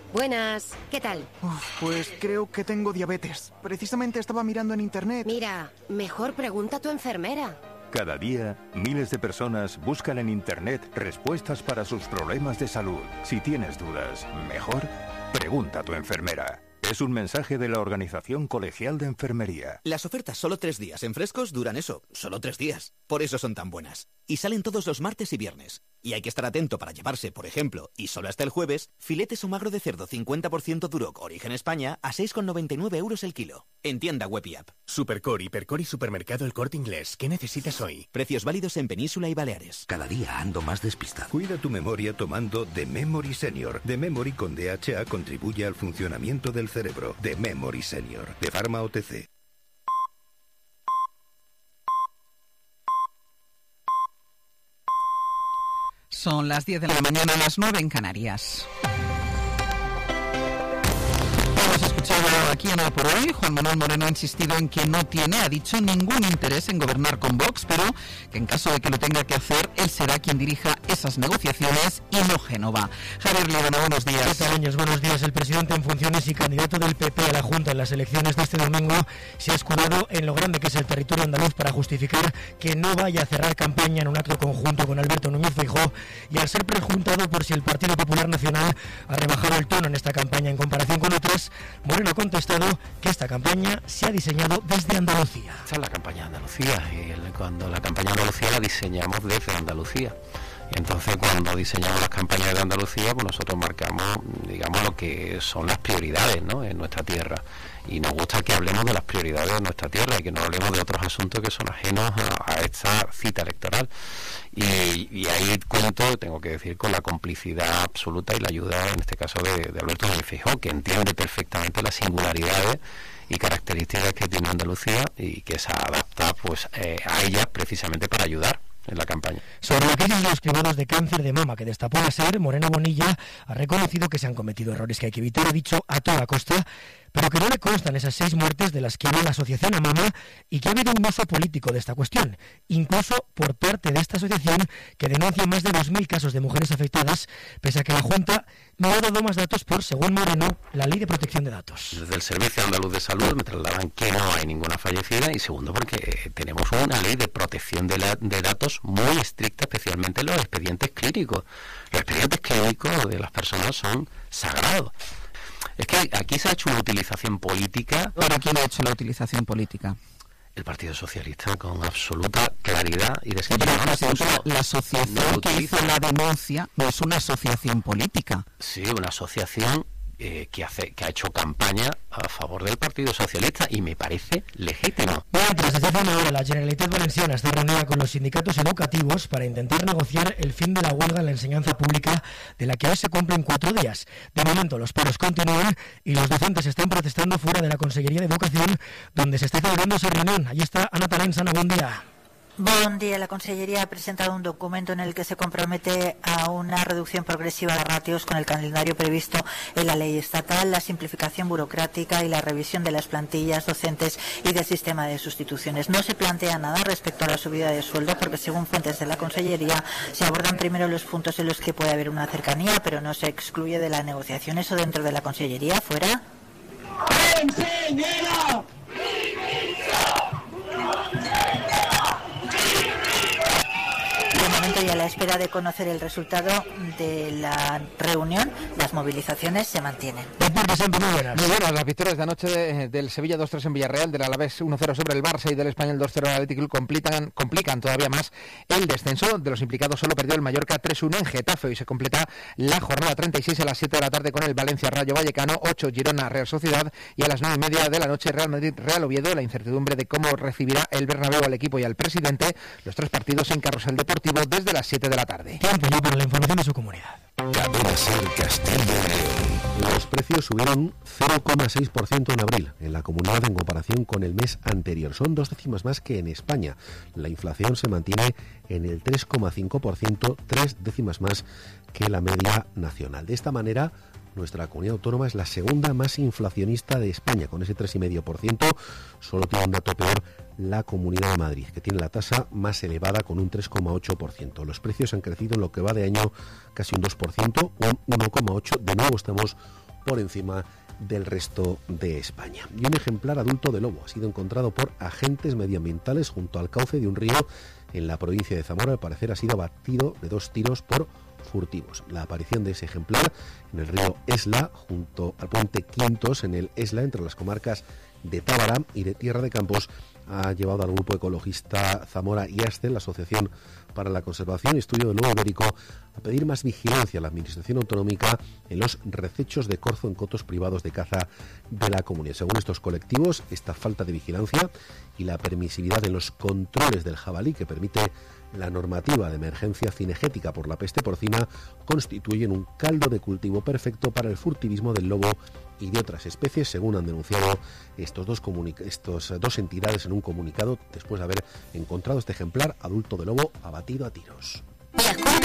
Buenas, ¿qué tal? Pues creo que tengo diabetes. Precisamente estaba mirando en internet. Mira, mejor pregunta a tu enfermera. Cada día, miles de personas buscan en internet respuestas para sus problemas de salud. Si tienes dudas, mejor pregunta a tu enfermera. Es un mensaje de la Organización Colegial de Enfermería. Las ofertas solo 3 días en Frescos duran eso, solo 3 días. Por eso son tan buenas. Y salen todos los martes y viernes. Y hay que estar atento para llevarse, por ejemplo, y solo hasta el jueves, filetes o magro de cerdo 50% Duroc Origen España a 6,99 € el kilo. En tienda web y app. Supercore, Hipercore y Supermercado El Corte Inglés. ¿Qué necesitas hoy? Precios válidos en Península y Baleares. Cada día ando más despistado. Cuida tu memoria tomando The Memory Senior. The Memory con DHA contribuye al funcionamiento del cerebro. The Memory Senior. De Pharma OTC. Son las 10 de la mañana, las 9 en Canarias. Hemos escuchado aquí en Hoy por Hoy. Juan Manuel Moreno ha insistido en que ha dicho ningún interés en gobernar con Vox, pero que en caso de que lo tenga que hacer, él será quien dirija esas negociaciones y no Génova. Javier Líbano, buenos días. ¿Qué tal, Áñez? Buenos días. El presidente en funciones y candidato del PP a la Junta en las elecciones de este domingo se ha escudado en lo grande que es el territorio andaluz para justificar que no vaya a cerrar campaña en un acto conjunto con Alberto Núñez Feijóo, y al ser preguntado por si el Partido Popular Nacional ha rebajado el tono en esta campaña en comparación con otras, Moreno ha contestado que esta campaña se ha diseñado desde Andalucía. Esta es la campaña de Andalucía, y cuando la campaña de Andalucía la diseñamos desde Andalucía. Y entonces cuando diseñamos las campañas de Andalucía, pues nosotros marcamos, digamos, lo que son las prioridades, ¿no?, en nuestra tierra. Y nos gusta que hablemos de las prioridades de nuestra tierra y que no hablemos de otros asuntos que son ajenos a esta cita electoral. Y ahí cuento, tengo que decir, con la complicidad absoluta y la ayuda, en este caso, de Alberto Núñez Feijóo, que entiende perfectamente las singularidades y características que tiene Andalucía y que se adapta pues a ellas precisamente para ayudar en la campaña. Sobre la crisis de los cribados de cáncer de mama que destapó la SER, Moreno Bonilla ha reconocido que se han cometido errores que hay que evitar, ha dicho, a toda costa, pero que no le constan esas 6 muertes de las que habla la asociación AMAMA y que ha habido un uso político de esta cuestión, incluso por parte de esta asociación, que denuncia más de 2.000 casos de mujeres afectadas, pese a que la Junta no ha dado más datos por, según Moreno, la Ley de Protección de Datos. Desde el Servicio Andaluz de Salud me trasladan que no hay ninguna fallecida, y segundo, porque tenemos una ley de protección de datos muy estricta, especialmente en los expedientes clínicos. Los expedientes clínicos de las personas son sagrados. Es que aquí se ha hecho una utilización política. ¿Para quién ha hecho la utilización política? El Partido Socialista, con absoluta claridad y descripción. La asociación que hizo la denuncia no es una asociación política. Sí, una asociación que ha hecho campaña a favor del Partido Socialista, y me parece legítimo. Mientras desde hace una hora la Generalitat Valenciana está reunida con los sindicatos educativos para intentar negociar el fin de la huelga en la enseñanza pública, de la que hoy se cumplen 4 días. De momento los paros continúan y los docentes están protestando fuera de la Consellería de Educación, donde se está celebrando esa reunión. Allí está Ana Tarensana, buen día. Buen día. La Consellería ha presentado un documento en el que se compromete a una reducción progresiva de ratios con el calendario previsto en la ley estatal, la simplificación burocrática y la revisión de las plantillas docentes y del sistema de sustituciones. No se plantea nada respecto a la subida de sueldo, porque según fuentes de la Consellería se abordan primero los puntos en los que puede haber una cercanía, pero no se excluye de la negociación. ¿Eso dentro de la Consellería? ¿Fuera? ¡Enseñera! Y a la espera de conocer el resultado de la reunión, las movilizaciones se mantienen. Muy buenas. Las victorias de anoche del Sevilla 2-3 en Villarreal, del Alavés 1-0 sobre el Barça y del Español 2-0 en el Athletic Club complican todavía más el descenso. De los implicados solo perdió el Mallorca 3-1 en Getafe. Hoy se completa la jornada 36 a las 7 de la tarde con el Valencia Rayo Vallecano, 8 Girona Real Sociedad, y a las 9:30 de la noche Real Madrid Real Oviedo. La incertidumbre de cómo recibirá el Bernabéu al equipo y al presidente. Los 3 partidos en Carrusel Deportivo desde las 7 de la tarde. Tiempo ya para la información de su comunidad. Cadena Ser Castilla y León. Los precios subieron 0,6% en abril en la comunidad en comparación con el mes anterior. Son 2 décimas más que en España. La inflación se mantiene en el 3,5%, 3 décimas más que la media nacional. De esta manera, nuestra comunidad autónoma es la segunda más inflacionista de España, con ese 3,5%. Solo tiene un dato peor la Comunidad de Madrid, que tiene la tasa más elevada con un 3,8%. Los precios han crecido en lo que va de año casi un 2%, un 1,8%. De nuevo estamos por encima del resto de España. Y un ejemplar adulto de lobo ha sido encontrado por agentes medioambientales junto al cauce de un río en la provincia de Zamora. Al parecer ha sido abatido de 2 tiros por furtivos. La aparición de ese ejemplar en el río Esla, junto al puente Quintos en el Esla, entre las comarcas de Tábara y de Tierra de Campos, ha llevado al grupo ecologista Zamora y Astel, la Asociación para la Conservación y Estudio del Lobo Ibérico, a pedir más vigilancia a la Administración Autonómica en los recechos de corzo en cotos privados de caza de la comunidad. Según estos colectivos, esta falta de vigilancia y la permisividad en los controles del jabalí que permite la normativa de emergencia cinegética por la peste porcina constituyen un caldo de cultivo perfecto para el furtivismo del lobo y de otras especies, según han denunciado estos dos entidades en un comunicado después de haber encontrado este ejemplar adulto de lobo abatido a tiros. Viajundo